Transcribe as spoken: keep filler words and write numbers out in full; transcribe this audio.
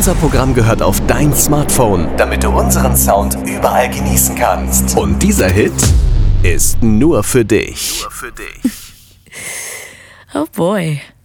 Unser Programm gehört auf dein Smartphone, damit du unseren Sound überall genießen kannst. Und dieser Hit ist nur für dich. Nur für dich. Oh boy.